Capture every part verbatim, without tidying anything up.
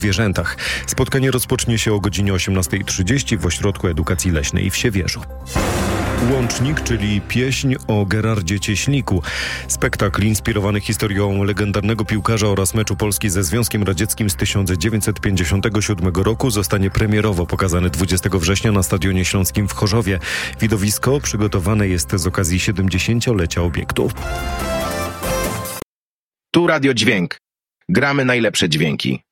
zwierzętach. Spotkanie rozpocznie się o godzinie osiemnasta trzydzieści w Ośrodku Edukacji Leśnej w Siewierzu. Łącznik, czyli pieśń o Gerardzie Cieśniku. Spektakl inspirowany historią legendarnego piłkarza oraz meczu Polski ze Związkiem Radzieckim z tysiąc dziewięćset pięćdziesiątego siódmego roku zostanie premierowo pokazany dwudziestego września na Stadionie Śląskim w Chorzowie. Widowisko przygotowane jest z okazji siedemdziesięciolecia obiektu. Tu Radio Dźwięk. Gramy najlepsze dźwięki.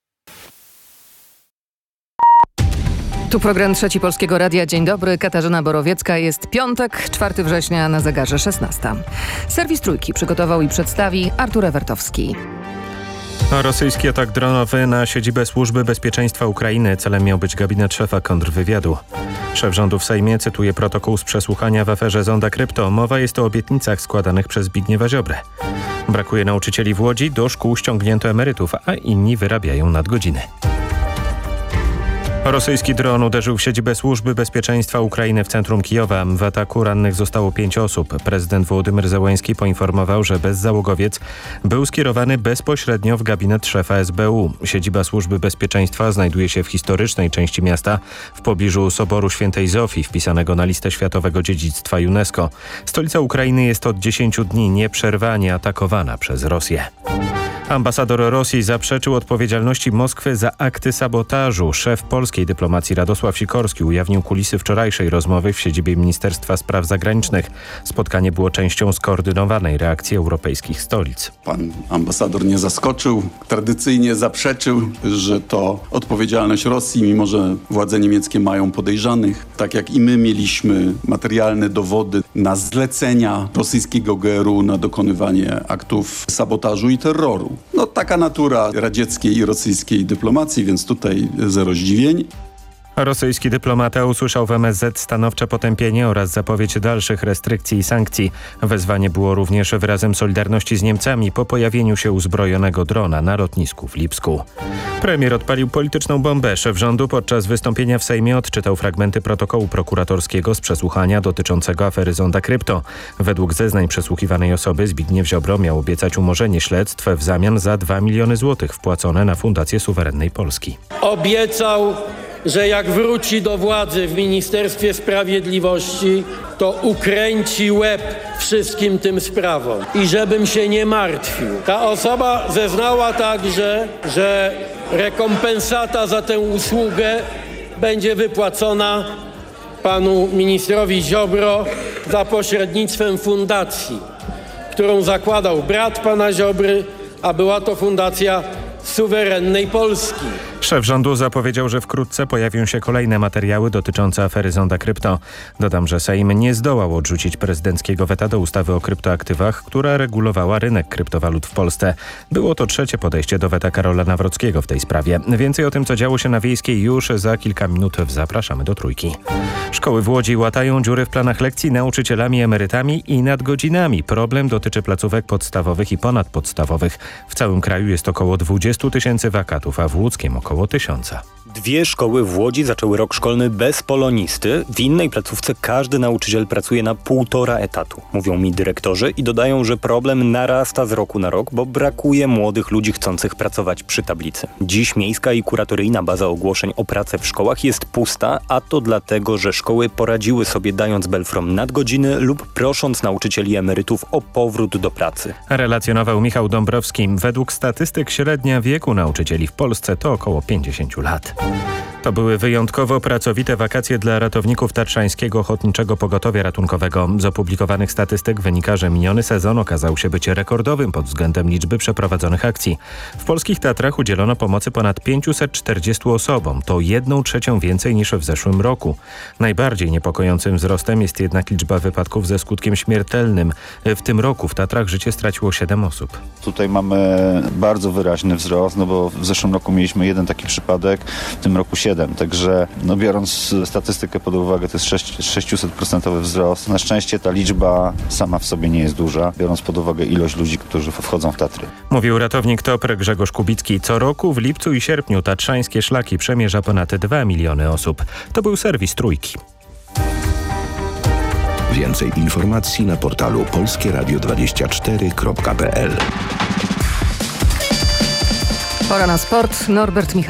Tu program Trzeci Polskiego Radia. Dzień dobry, Katarzyna Borowiecka. Jest piątek, czwartego września, na zegarze szesnasta. Serwis Trójki przygotował i przedstawi Artur Ewertowski. Rosyjski atak dronowy na siedzibę Służby Bezpieczeństwa Ukrainy. Celem miał być gabinet szefa kontrwywiadu. Szef rządu w Sejmie cytuje protokół z przesłuchania w aferze Zonda Krypto. Mowa jest o obietnicach składanych przez Zbigniewa Ziobrę. Brakuje nauczycieli w Łodzi, do szkół ściągnięto emerytów, a inni wyrabiają nadgodziny. Rosyjski dron uderzył w siedzibę Służby Bezpieczeństwa Ukrainy w centrum Kijowa. W ataku rannych zostało pięć osób. Prezydent Wołodymyr Zełenski poinformował, że bezzałogowiec był skierowany bezpośrednio w gabinet szefa S B U. Siedziba Służby Bezpieczeństwa znajduje się w historycznej części miasta, w pobliżu Soboru Świętej Zofii, wpisanego na listę Światowego Dziedzictwa UNESCO. Stolica Ukrainy jest od dziesięciu dni nieprzerwanie atakowana przez Rosję. Ambasador Rosji zaprzeczył odpowiedzialności Moskwy za akty sabotażu. Szef polskiej dyplomacji Radosław Sikorski ujawnił kulisy wczorajszej rozmowy w siedzibie Ministerstwa Spraw Zagranicznych. Spotkanie było częścią skoordynowanej reakcji europejskich stolic. Pan ambasador nie zaskoczył, tradycyjnie zaprzeczył, że to odpowiedzialność Rosji, mimo że władze niemieckie mają podejrzanych. Tak jak i my mieliśmy materialne dowody na zlecenia rosyjskiego G R U na dokonywanie aktów sabotażu i terroru. No taka natura radzieckiej i rosyjskiej dyplomacji, więc tutaj zero zdziwień. Rosyjski dyplomata usłyszał w M S Z stanowcze potępienie oraz zapowiedź dalszych restrykcji i sankcji. Wezwanie było również wyrazem solidarności z Niemcami po pojawieniu się uzbrojonego drona na lotnisku w Lipsku. Premier odpalił polityczną bombę. Szef rządu podczas wystąpienia w Sejmie odczytał fragmenty protokołu prokuratorskiego z przesłuchania dotyczącego afery Zonda Krypto. Według zeznań przesłuchiwanej osoby Zbigniew Ziobro miał obiecać umorzenie śledztw w zamian za dwa miliony złotych wpłacone na Fundację Suwerennej Polski. Obiecał, że jak wróci do władzy w Ministerstwie Sprawiedliwości, to ukręci łeb wszystkim tym sprawom i żebym się nie martwił. Ta osoba zeznała także, że rekompensata za tę usługę będzie wypłacona panu ministrowi Ziobro za pośrednictwem fundacji, którą zakładał brat pana Ziobry, a była to Fundacja Suwerennej Polski. Szef rządu zapowiedział, że wkrótce pojawią się kolejne materiały dotyczące afery Zonda Krypto. Dodam, że Sejm nie zdołał odrzucić prezydenckiego weta do ustawy o kryptoaktywach, która regulowała rynek kryptowalut w Polsce. Było to trzecie podejście do weta Karola Nawrockiego w tej sprawie. Więcej o tym, co działo się na Wiejskiej, już za kilka minut. Zapraszamy do Trójki. Szkoły w Łodzi łatają dziury w planach lekcji nauczycielami, emerytami i nadgodzinami. Problem dotyczy placówek podstawowych i ponadpodstawowych. W całym kraju jest około dwudziestu tysięcy wakatów, a w łódzkiem około tysiąca. Dwie szkoły w Łodzi zaczęły rok szkolny bez polonisty. W innej placówce każdy nauczyciel pracuje na półtora etatu, mówią mi dyrektorzy i dodają, że problem narasta z roku na rok, bo brakuje młodych ludzi chcących pracować przy tablicy. Dziś miejska i kuratoryjna baza ogłoszeń o pracę w szkołach jest pusta, a to dlatego, że szkoły poradziły sobie dając belfrom nadgodziny lub prosząc nauczycieli emerytów o powrót do pracy. Relacjonował Michał Dąbrowski. Według statystyk średnia wieku nauczycieli w Polsce to około pięćdziesięciu lat. To były wyjątkowo pracowite wakacje dla ratowników Tatrzańskiego Ochotniczego Pogotowia Ratunkowego. Z opublikowanych statystyk wynika, że miniony sezon okazał się być rekordowym pod względem liczby przeprowadzonych akcji. W polskich Tatrach udzielono pomocy ponad pięciuset czterdziestu osobom. To jedną trzecią więcej niż w zeszłym roku. Najbardziej niepokojącym wzrostem jest jednak liczba wypadków ze skutkiem śmiertelnym. W tym roku w Tatrach życie straciło siedem osób. Tutaj mamy bardzo wyraźny wzrost, no bo w zeszłym roku mieliśmy jeden taki przypadek, w tym roku siedem. Także no biorąc statystykę pod uwagę, to jest sześćset procent wzrost. Na szczęście ta liczba sama w sobie nie jest duża, biorąc pod uwagę ilość ludzi, którzy wchodzą w Tatry. Mówił ratownik T O P R Grzegorz Kubicki. Co roku w lipcu i sierpniu tatrzańskie szlaki przemierza ponad dwa miliony osób. To był serwis Trójki. Więcej informacji na portalu polskieradio dwadzieścia cztery kropka p l. Pora na sport. Norbert Michał.